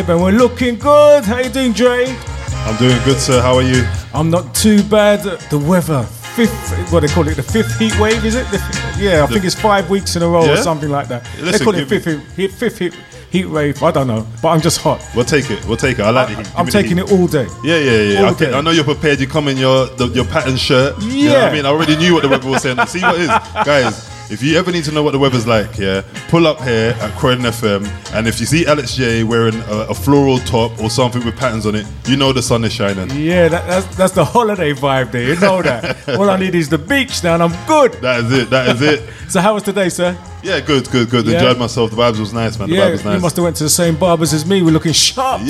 And we're looking good. How you doing, Dre? I'm doing good, sir. How are you? I'm not too bad. The weather, what they call it, the fifth heat wave, is it? I think it's 5 weeks in a row or something like that. Listen, they call it fifth heat wave. I don't know, but I'm just hot. We'll take it. I like the heat. I'm taking it all day. Yeah. All day. I know you're prepared. You come in your pattern shirt. Yeah. You know what I mean? I already knew what the weather was saying. See what it is, guys. If you ever need to know what the weather's like, pull up here at Croydon FM, and if you see Alex J wearing a floral top or something with patterns on it, you know the sun is shining. Yeah, that's the holiday vibe there. You know that. All I need is the beach now, and I'm good. That is it. So how was today, sir? Yeah, good. Yeah. Enjoyed myself. The vibes was nice, man. The vibe was nice. You must have went to the same barbers as me. We're looking sharp